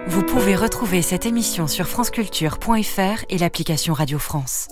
Vous pouvez retrouver cette émission sur franceculture.fr et l'application Radio France.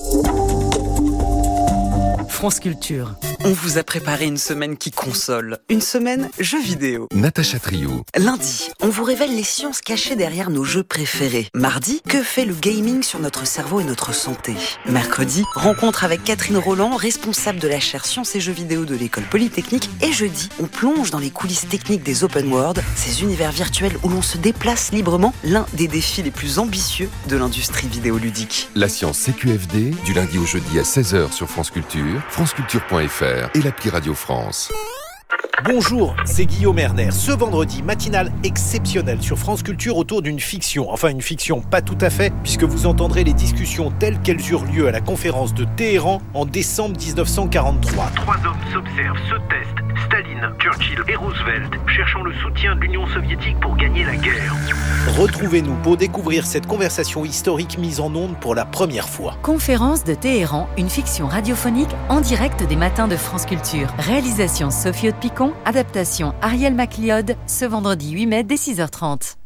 France Culture. On vous a préparé une semaine qui console, une semaine jeux vidéo. Natacha Trio. Lundi, on vous révèle les sciences cachées derrière nos jeux préférés. Mardi, que fait le gaming sur notre cerveau et notre santé. Mercredi, rencontre avec Catherine Roland, responsable de la chaire Sciences et Jeux vidéo de l'École Polytechnique. Et jeudi, on plonge dans les coulisses techniques des open world, ces univers virtuels où l'on se déplace librement, l'un des défis les plus ambitieux de l'industrie vidéoludique. La science CQFD, du lundi au jeudi à 16h sur France Culture, franceculture.fr et l'appli Radio France. Bonjour, c'est Guillaume Erner. Ce vendredi, matinale exceptionnelle sur France Culture autour d'une fiction. Enfin, une fiction pas tout à fait, puisque vous entendrez les discussions telles qu'elles eurent lieu à la conférence de Téhéran en décembre 1943. Trois hommes s'observent, se testent. Staline, Churchill et Roosevelt, cherchant le soutien de l'Union soviétique pour gagner la guerre. Retrouvez-nous pour découvrir cette conversation historique mise en ondes pour la première fois. Conférence de Téhéran, une fiction radiophonique en direct des matins de France Culture. Réalisation Sophie Haute-Picon, adaptation Ariel Macleod, ce vendredi 8 mai dès 6h30.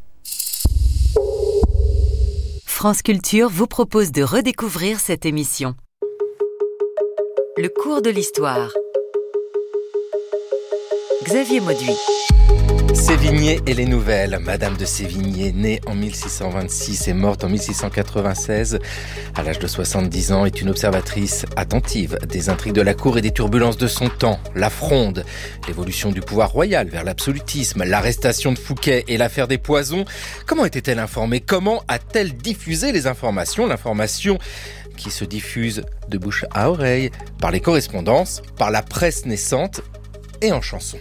France Culture vous propose de redécouvrir cette émission. Le cours de l'histoire. Xavier Mauduit. Sévigné et les nouvelles. Madame de Sévigné, née en 1626 et morte en 1696, à l'âge de 70 ans, est une observatrice attentive des intrigues de la cour et des turbulences de son temps. La Fronde, l'évolution du pouvoir royal vers l'absolutisme, l'arrestation de Fouquet et l'affaire des poisons. Comment était-elle informée ? Comment a-t-elle diffusé les informations ? L'information qui se diffuse de bouche à oreille, par les correspondances, par la presse naissante et en chanson.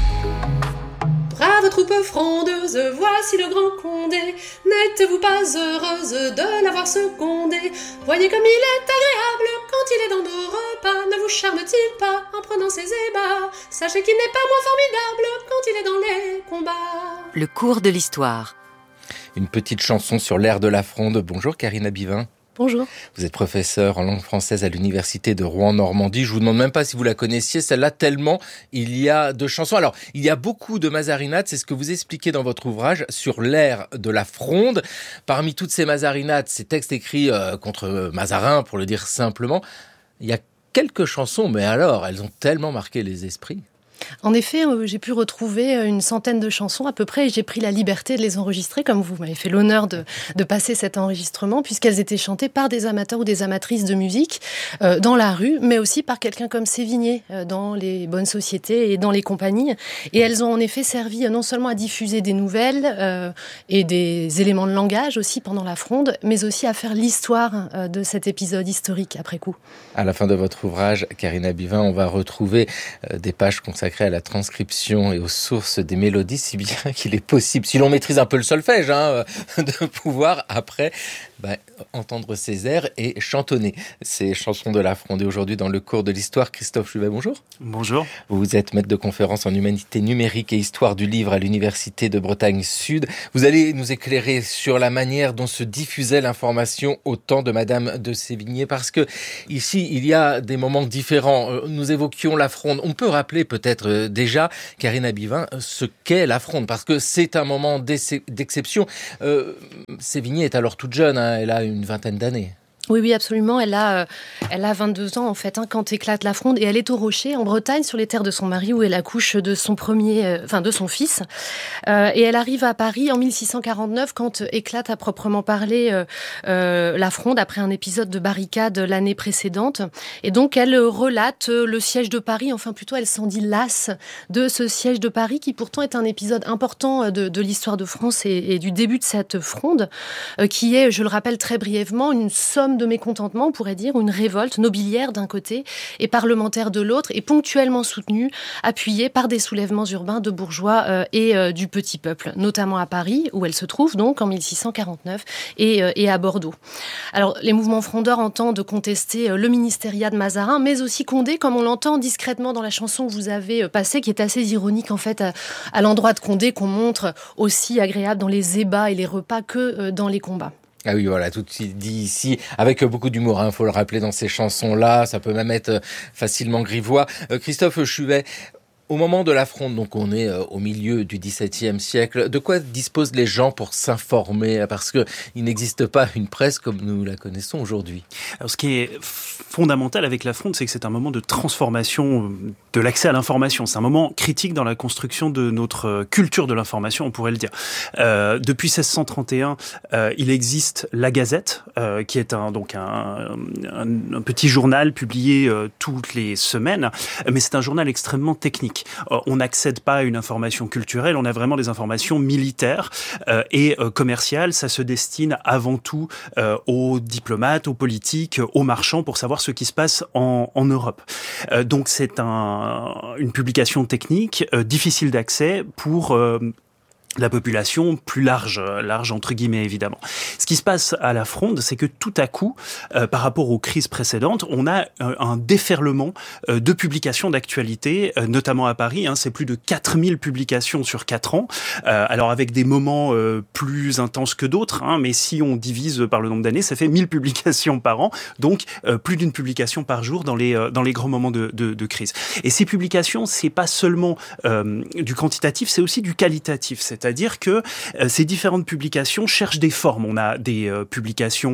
Brave troupe frondeuse, voici le grand Condé. N'êtes-vous pas heureuse de l'avoir secondé ? Voyez comme il est agréable quand il est dans nos repas. Ne vous charme-t-il pas en prenant ses ébats ? Sachez qu'il n'est pas moins formidable quand il est dans les combats. Le cours de l'histoire. Une petite chanson sur l'air de la Fronde. Bonjour Karina Bivin. Bonjour. Vous êtes professeur en langue française à l'université de Rouen-Normandie. Je vous demande même pas si vous la connaissiez, celle-là, tellement il y a de chansons. Alors, il y a beaucoup de mazarinades, c'est ce que vous expliquez dans votre ouvrage sur l'air de la Fronde. Parmi toutes ces mazarinades, ces textes écrits contre Mazarin, pour le dire simplement, il y a quelques chansons, mais alors, elles ont tellement marqué les esprits. En effet, j'ai pu retrouver une centaine de chansons à peu près et j'ai pris la liberté de les enregistrer, comme vous m'avez fait l'honneur de passer cet enregistrement, puisqu'elles étaient chantées par des amateurs ou des amatrices de musique dans la rue, mais aussi par quelqu'un comme Sévigné dans les bonnes sociétés et dans les compagnies. Et elles ont en effet servi non seulement à diffuser des nouvelles et des éléments de langage aussi pendant la Fronde, mais aussi à faire l'histoire de cet épisode historique après coup. À la fin de votre ouvrage, Karina Bivin, on va retrouver des pages consacrées à la transcription et aux sources des mélodies, si bien qu'il est possible, si l'on maîtrise un peu le solfège, de pouvoir après entendre ces airs et chantonner ces chansons de la Fronde. Et aujourd'hui, dans le cours de l'histoire, Christophe Chuvet, bonjour. Bonjour. Vous êtes maître de conférence en humanité numérique et histoire du livre à l'Université de Bretagne Sud. Vous allez nous éclairer sur la manière dont se diffusait l'information au temps de Madame de Sévigné, parce que ici, il y a des moments différents. Nous évoquions la Fronde. On peut rappeler peut-être déjà, Karina Bivin, ce qu'est la Fronde, parce que c'est un moment d'exception. Sévigné est alors toute jeune, elle a une vingtaine d'années. Oui, absolument. Elle a 22 ans, en fait, quand éclate la Fronde. Et elle est au Rocher, en Bretagne, sur les terres de son mari, où elle accouche de son de son fils. Et elle arrive à Paris en 1649, quand éclate à proprement parler la Fronde, après un épisode de barricade l'année précédente. Et donc, elle relate le siège de Paris. Enfin, plutôt, elle s'en dit lasse de ce siège de Paris, qui pourtant est un épisode important de l'histoire de France et du début de cette Fronde, qui est, je le rappelle très brièvement, une somme de mécontentement, on pourrait dire, ou une révolte nobiliaire d'un côté et parlementaire de l'autre, et ponctuellement soutenue, appuyée par des soulèvements urbains de bourgeois et du petit peuple, notamment à Paris, où elle se trouve donc en 1649, et à Bordeaux. Alors, les mouvements frondeurs entendent contester le ministériat de Mazarin, mais aussi Condé, comme on l'entend discrètement dans la chanson que vous avez passée, qui est assez ironique en fait à l'endroit de Condé, qu'on montre aussi agréable dans les ébats et les repas que dans les combats. Ah oui, voilà, tout dit ici, avec beaucoup d'humour, faut le rappeler dans ces chansons-là, ça peut même être facilement grivois. Christophe Chuvet, Au moment de la Fronde, donc on est au milieu du XVIIe siècle, de quoi disposent les gens pour s'informer? Parce qu'il n'existe pas une presse comme nous la connaissons aujourd'hui. Alors, ce qui est fondamental avec la Fronde, c'est que c'est un moment de transformation de l'accès à l'information. C'est un moment critique dans la construction de notre culture de l'information, on pourrait le dire. Depuis 1631, il existe la Gazette, qui est un petit journal publié toutes les semaines, mais c'est un journal extrêmement technique. On n'accède pas à une information culturelle, on a vraiment des informations militaires et commerciales. Ça se destine avant tout aux diplomates, aux politiques, aux marchands pour savoir ce qui se passe en Europe. Donc c'est une publication technique, difficile d'accès pour la population plus large entre guillemets évidemment. Ce qui se passe à la Fronde, c'est que tout à coup, par rapport aux crises précédentes, on a un déferlement de publications d'actualité, notamment à Paris. C'est plus de 4000 publications sur 4 ans. Alors avec des moments plus intenses que d'autres, mais si on divise par le nombre d'années, ça fait 1000 publications par an, donc plus d'une publication par jour dans les grands moments de crise. Et ces publications, c'est pas seulement du quantitatif, c'est aussi du qualitatif. C'est-à-dire que ces différentes publications cherchent des formes. On a des publications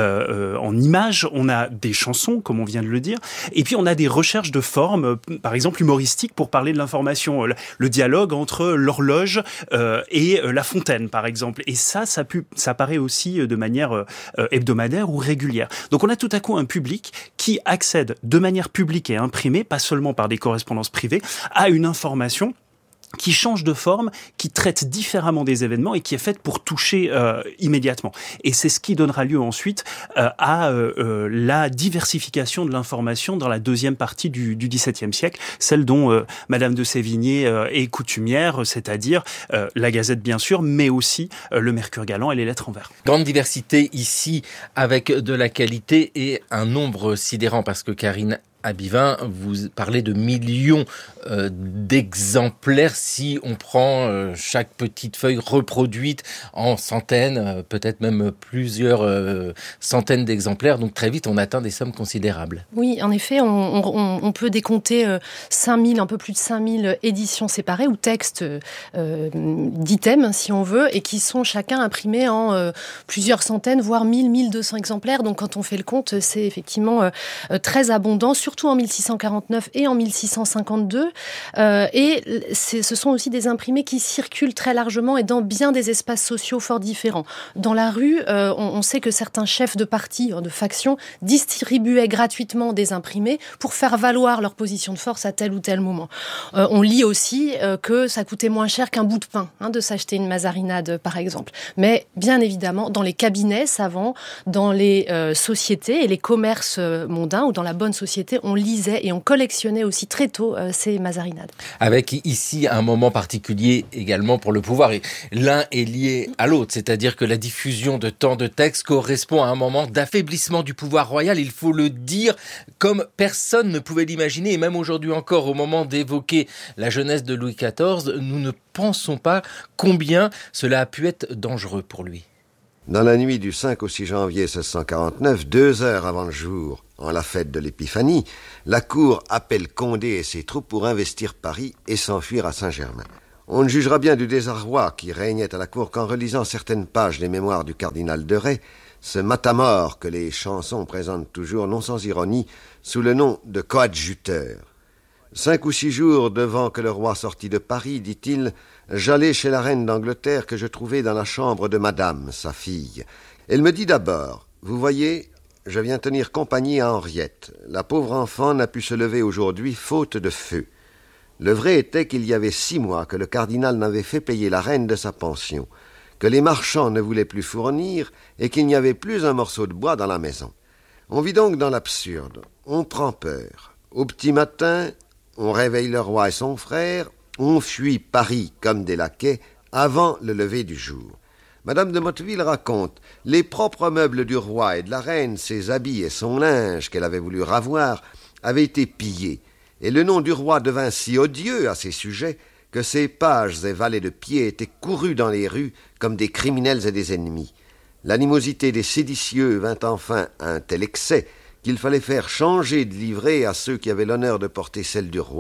en images, on a des chansons, comme on vient de le dire, et puis on a des recherches de formes, par exemple humoristiques, pour parler de l'information. Le dialogue entre l'horloge et la fontaine, par exemple. Et ça paraît aussi de manière hebdomadaire ou régulière. Donc on a tout à coup un public qui accède de manière publique et imprimée, pas seulement par des correspondances privées, à une information qui change de forme, qui traite différemment des événements et qui est faite pour toucher immédiatement. Et c'est ce qui donnera lieu ensuite à la diversification de l'information dans la deuxième partie du XVIIe siècle, celle dont Madame de Sévigné est coutumière, c'est-à-dire la Gazette bien sûr, mais aussi le Mercure galant et les lettres en vers. Grande diversité ici, avec de la qualité et un nombre sidérant, parce que Karine Abivin, vous parlez de millions d'exemplaires si on prend chaque petite feuille reproduite en centaines, peut-être même plusieurs centaines d'exemplaires. Donc très vite, on atteint des sommes considérables. Oui, en effet, on peut décompter 5000, un peu plus de 5000 éditions séparées ou textes d'items, si on veut, et qui sont chacun imprimés en plusieurs centaines, voire 1200 exemplaires. Donc quand on fait le compte, c'est effectivement très abondant, surtout en 1649 et en 1652. Ce sont aussi des imprimés qui circulent très largement et dans bien des espaces sociaux fort différents. Dans la rue, on sait que certains chefs de partis, de factions, distribuaient gratuitement des imprimés pour faire valoir leur position de force à tel ou tel moment. On lit aussi que ça coûtait moins cher qu'un bout de pain, de s'acheter une mazarinade, par exemple. Mais bien évidemment, dans les cabinets savants, dans les sociétés et les commerces mondains ou dans la bonne société, on lisait et on collectionnait aussi très tôt ces mazarinades. Avec ici un moment particulier également pour le pouvoir. Et l'un est lié à l'autre, c'est-à-dire que la diffusion de tant de textes correspond à un moment d'affaiblissement du pouvoir royal, il faut le dire, comme personne ne pouvait l'imaginer. Et même aujourd'hui encore, au moment d'évoquer la jeunesse de Louis XIV, nous ne pensons pas combien cela a pu être dangereux pour lui. Dans la nuit du 5 au 6 janvier 1649, 2 heures avant le jour, en la fête de l'Épiphanie, la cour appelle Condé et ses troupes pour investir Paris et s'enfuir à Saint-Germain. On ne jugera bien du désarroi qui régnait à la cour qu'en relisant certaines pages des mémoires du cardinal de Rais, ce matamor que les chansons présentent toujours, non sans ironie, sous le nom de coadjuteur. 5 ou 6 jours devant que le roi sortît de Paris, dit-il, j'allai chez la reine d'Angleterre que je trouvai dans la chambre de madame, sa fille. Elle me dit d'abord, vous voyez, je viens tenir compagnie à Henriette. La pauvre enfant n'a pu se lever aujourd'hui, faute de feu. Le vrai était qu'il y avait 6 mois que le cardinal n'avait fait payer la reine de sa pension, que les marchands ne voulaient plus fournir et qu'il n'y avait plus un morceau de bois dans la maison. On vit donc dans l'absurde, on prend peur. Au petit matin, on réveille le roi et son frère, on fuit Paris comme des laquais avant le lever du jour. Madame de Motteville raconte les propres meubles du roi et de la reine, ses habits et son linge qu'elle avait voulu ravoir, avaient été pillés, et le nom du roi devint si odieux à ses sujets que ses pages et valets de pied étaient courus dans les rues comme des criminels et des ennemis. L'animosité des séditieux vint enfin à un tel excès qu'il fallait faire changer de livrée à ceux qui avaient l'honneur de porter celle du roi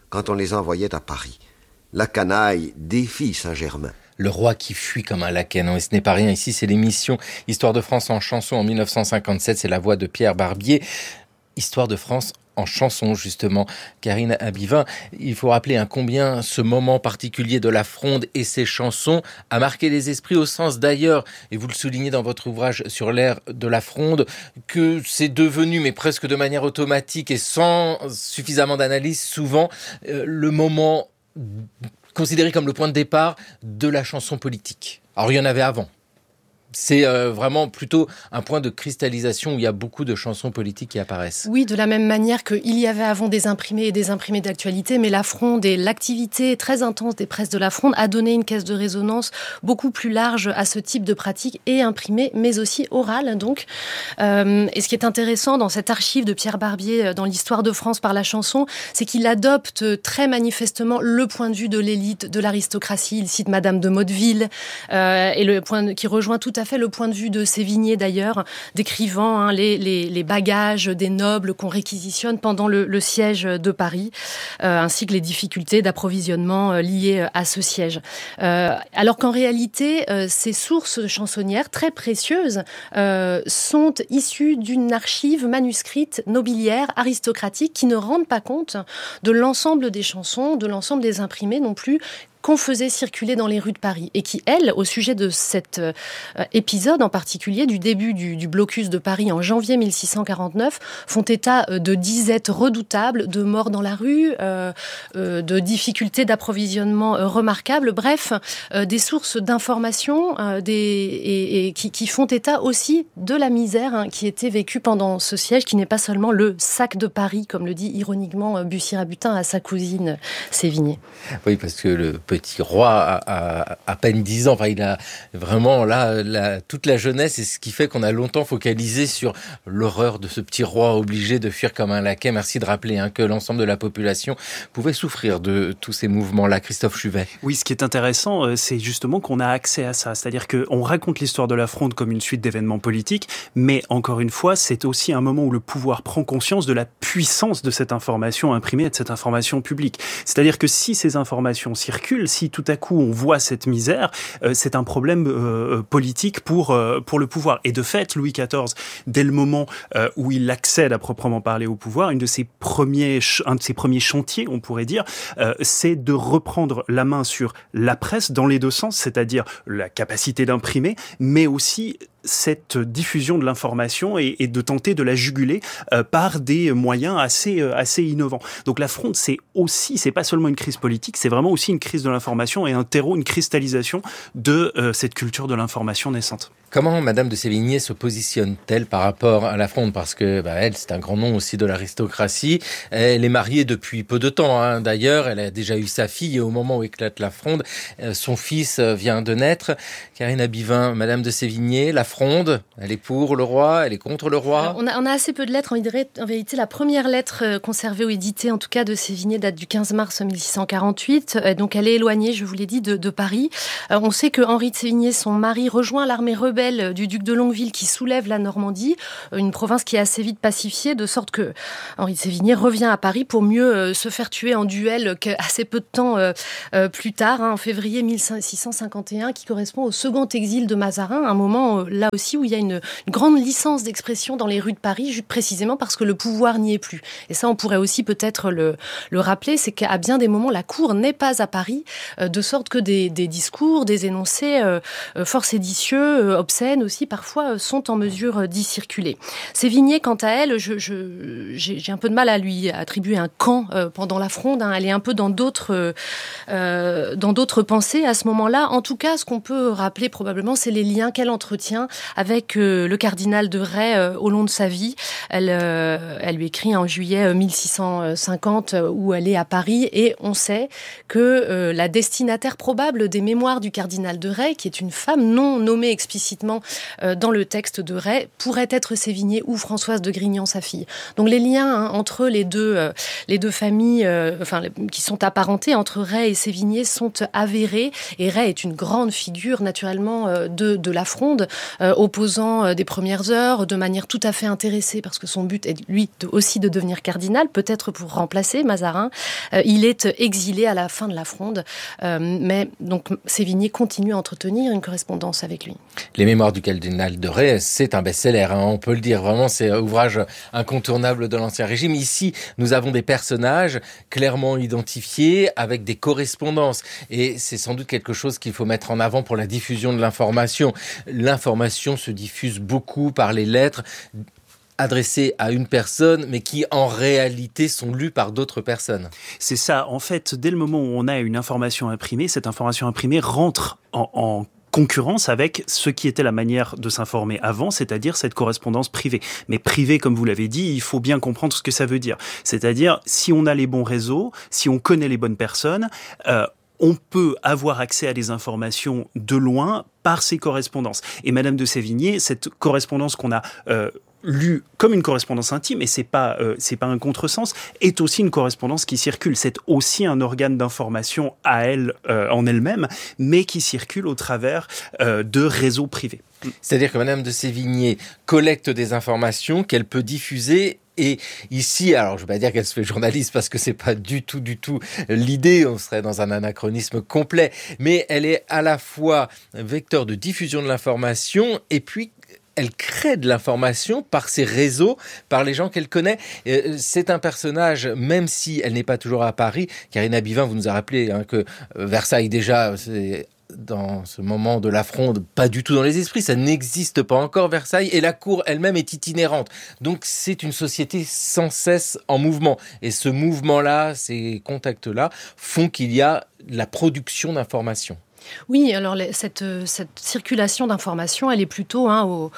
quand on les envoyait à Paris. La canaille défie Saint-Germain. Le roi qui fuit comme un laquais. Non, et ce n'est pas rien. Ici, c'est l'émission Histoire de France en chanson en 1957. C'est la voix de Pierre Barbier. Histoire de France en chanson, justement. Karine Abivin, il faut rappeler combien ce moment particulier de la Fronde et ses chansons a marqué les esprits, au sens d'ailleurs, et vous le soulignez dans votre ouvrage sur l'ère de la Fronde, que c'est devenu, mais presque de manière automatique et sans suffisamment d'analyse, souvent le moment considéré comme le point de départ de la chanson politique. Alors il y en avait avant. C'est vraiment plutôt un point de cristallisation où il y a beaucoup de chansons politiques qui apparaissent. Oui, de la même manière qu'il y avait avant des imprimés et des imprimés d'actualité, mais la Fronde et l'activité très intense des presses de la Fronde a donné une caisse de résonance beaucoup plus large à ce type de pratique, et imprimée, mais aussi orale. Donc. Et ce qui est intéressant dans cette archive de Pierre Barbier dans l'histoire de France par la chanson, c'est qu'il adopte très manifestement le point de vue de l'élite, de l'aristocratie. Il cite Madame de Motteville, et le point qui rejoint tout à fait le point de vue de Sévigné d'ailleurs, décrivant les bagages des nobles qu'on réquisitionne pendant le siège de Paris, ainsi que les difficultés d'approvisionnement liées à ce siège. Alors qu'en réalité, ces sources chansonnières très précieuses sont issues d'une archive manuscrite nobiliaire, aristocratique, qui ne rendent pas compte de l'ensemble des chansons, de l'ensemble des imprimés non plus, qu'on faisait circuler dans les rues de Paris, et qui, elles, au sujet de cet épisode en particulier, du début du blocus de Paris en janvier 1649, font état de disettes redoutables, de morts dans la rue, de difficultés d'approvisionnement remarquables, bref, des sources d'information qui font état aussi de la misère qui était vécue pendant ce siège, qui n'est pas seulement le sac de Paris, comme le dit ironiquement Bussy-Rabutin à sa cousine Sévigné. Oui, parce que le petit roi a à peine 10 ans. Enfin, il a vraiment toute la jeunesse, et ce qui fait qu'on a longtemps focalisé sur l'horreur de ce petit roi obligé de fuir comme un laquais. Merci de rappeler que l'ensemble de la population pouvait souffrir de tous ces mouvements-là. Christophe Chuvet. Oui, ce qui est intéressant, c'est justement qu'on a accès à ça. C'est-à-dire qu'on raconte l'histoire de la Fronde comme une suite d'événements politiques, mais encore une fois, c'est aussi un moment où le pouvoir prend conscience de la puissance de cette information imprimée et de cette information publique. C'est-à-dire que si ces informations circulent, si tout à coup on voit cette misère, c'est un problème politique pour le pouvoir. Et de fait, Louis XIV, dès le moment où il accède à proprement parler au pouvoir, un de ses premiers chantiers, on pourrait dire, c'est de reprendre la main sur la presse dans les deux sens, c'est-à-dire la capacité d'imprimer, mais aussi cette diffusion de l'information et de tenter de la juguler par des moyens assez innovants. Donc la Fronde, c'est pas seulement une crise politique, c'est vraiment aussi une crise de l'information et un terreau, une cristallisation de cette culture de l'information naissante. Comment Madame de Sévigné se positionne-t-elle par rapport à la Fronde ? Parce que elle, c'est un grand nom aussi de l'aristocratie. Elle est mariée depuis peu de temps. D'ailleurs, elle a déjà eu sa fille, et au moment où éclate la Fronde, son fils vient de naître. Karine Abivin, Madame de Sévigné, la Fronde, elle est pour le roi, elle est contre le roi ? Alors, on a assez peu de lettres. En vérité, la première lettre conservée ou éditée, en tout cas de Sévigné, date du 15 mars 1648. Donc elle est éloignée, je vous l'ai dit, de Paris. On sait que Henri de Sévigné, son mari, rejoint l'armée rebelle du duc de Longueville qui soulève la Normandie, une province qui est assez vite pacifiée, de sorte que Henri de Sévigné revient à Paris pour mieux se faire tuer en duel assez peu de temps plus tard, en février 1651, qui correspond au second exil de Mazarin, un moment là aussi où il y a une grande licence d'expression dans les rues de Paris, précisément parce que le pouvoir n'y est plus. Et ça, on pourrait aussi peut-être le rappeler, c'est qu'à bien des moments, la cour n'est pas à Paris, de sorte que des discours, des énoncés fort séditieux, obscènes aussi, parfois, sont en mesure d'y circuler. Sévigné, quant à elle, j'ai un peu de mal à lui attribuer un camp pendant la Fronde. Elle est un peu dans d'autres pensées à ce moment-là. En tout cas, ce qu'on peut rappeler probablement, c'est les liens qu'elle entretient avec le cardinal de Rais au long de sa vie. Elle lui écrit en juillet 1650 où elle est à Paris, et on sait que la destinataire probable des mémoires du cardinal de Rais, qui est une femme non nommée explicitement explicitement dans le texte de Ray, pourrait être Sévigné ou Françoise de Grignan, sa fille. Donc les liens entre les deux familles qui sont apparentées entre Ray et Sévigné sont avérés. Et Ray est une grande figure, naturellement, de la Fronde, opposant des premières heures de manière tout à fait intéressée, parce que son but est, lui, aussi de devenir cardinal, peut-être pour remplacer Mazarin. Il est exilé à la fin de la Fronde, mais donc Sévigné continue à entretenir une correspondance avec lui. Les Mémoires du cardinal de Ray, c'est un best-seller, on peut le dire, vraiment, c'est un ouvrage incontournable de l'Ancien Régime. Ici, nous avons des personnages clairement identifiés avec des correspondances, et c'est sans doute quelque chose qu'il faut mettre en avant pour la diffusion de l'information. L'information se diffuse beaucoup par les lettres adressées à une personne, mais qui en réalité sont lues par d'autres personnes. C'est ça, en fait, dès le moment où on a une information imprimée, cette information imprimée rentre en concurrence avec ce qui était la manière de s'informer avant, c'est-à-dire cette correspondance privée. Mais privée, comme vous l'avez dit, il faut bien comprendre ce que ça veut dire. C'est-à-dire, si on a les bons réseaux, si on connaît les bonnes personnes, on peut avoir accès à des informations de loin par ces correspondances. Et Madame de Sévigné, cette correspondance qu'on a lue comme une correspondance intime, et c'est pas un contresens, est aussi une correspondance qui circule. C'est aussi un organe d'information à elle, en elle-même, mais qui circule au travers de réseaux privés. C'est-à-dire que Madame de Sévigné collecte des informations qu'elle peut diffuser. Et ici, alors je ne vais pas dire qu'elle se fait journaliste parce que c'est pas du tout l'idée, on serait dans un anachronisme complet, mais elle est à la fois vecteur de diffusion de l'information et puis elle crée de l'information par ses réseaux, par les gens qu'elle connaît. C'est un personnage, même si elle n'est pas toujours à Paris. Karine Abivin, vous nous a rappelé que Versailles déjà, c'est dans ce moment de la Fronde, pas du tout dans les esprits, ça n'existe pas encore Versailles, et la cour elle-même est itinérante. Donc c'est une société sans cesse en mouvement, et ce mouvement-là, ces contacts-là, font qu'il y a la production d'informations. Oui, alors cette circulation d'informations, elle est plutôt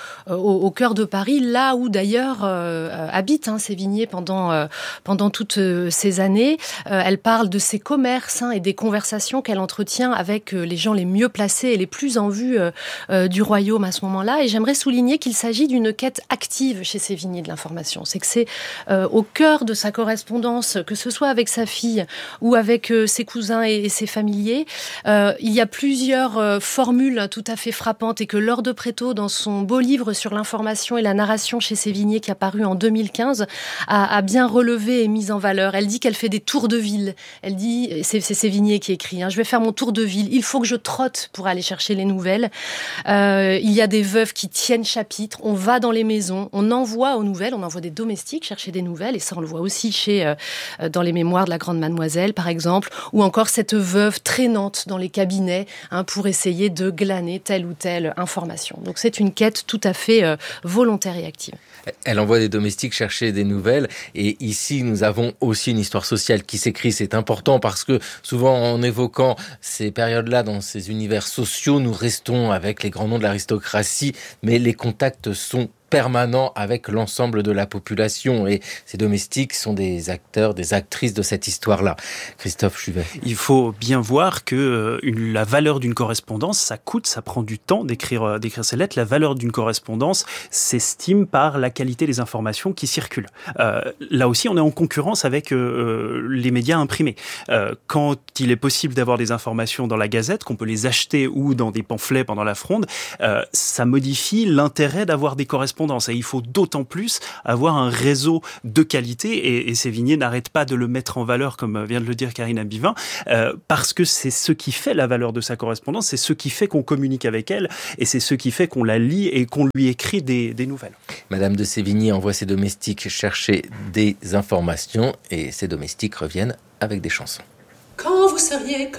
au cœur de Paris, là où d'ailleurs habite Sévigné pendant toutes ces années. Elle parle de ses commerces et des conversations qu'elle entretient avec les gens les mieux placés et les plus en vue du royaume à ce moment-là. Et j'aimerais souligner qu'il s'agit d'une quête active chez Sévigné de l'information. C'est que c'est au cœur de sa correspondance, que ce soit avec sa fille ou avec ses cousins et ses familiers. Il y a plusieurs formules tout à fait frappantes, et que Laure de Prétot, dans son beau livre sur l'information et la narration chez Sévigné, qui a paru en 2015, a bien relevé et mis en valeur. Elle dit qu'elle fait des tours de ville. Elle dit, c'est Sévigné qui écrit, je vais faire mon tour de ville, il faut que je trotte pour aller chercher les nouvelles. Il y a des veuves qui tiennent chapitre, on va dans les maisons, on envoie aux nouvelles, on envoie des domestiques chercher des nouvelles, et ça on le voit aussi dans les mémoires de la grande mademoiselle par exemple, ou encore cette veuve traînante dans les cabinets pour essayer de glaner telle ou telle information. Donc c'est une quête tout à fait volontaire et active. Elle envoie des domestiques chercher des nouvelles, et ici nous avons aussi une histoire sociale qui s'écrit. C'est important parce que souvent en évoquant ces périodes-là dans ces univers sociaux, nous restons avec les grands noms de l'aristocratie, mais les contacts sont permanent avec l'ensemble de la population, et ces domestiques sont des acteurs, des actrices de cette histoire-là. Christophe Chuvet. Il faut bien voir que la valeur d'une correspondance, ça coûte, ça prend du temps d'écrire ces lettres. La valeur d'une correspondance s'estime par la qualité des informations qui circulent. Là aussi, on est en concurrence avec les médias imprimés. Quand il est possible d'avoir des informations dans la Gazette, qu'on peut les acheter ou dans des pamphlets pendant la Fronde, ça modifie l'intérêt d'avoir des correspondances. Et il faut d'autant plus avoir un réseau de qualité, et Sévigné n'arrête pas de le mettre en valeur, comme vient de le dire Karine Abivin, parce que c'est ce qui fait la valeur de sa correspondance, c'est ce qui fait qu'on communique avec elle, et c'est ce qui fait qu'on la lit et qu'on lui écrit des nouvelles. Madame de Sévigné envoie ses domestiques chercher des informations, et ses domestiques reviennent avec des chansons. Quand vous seriez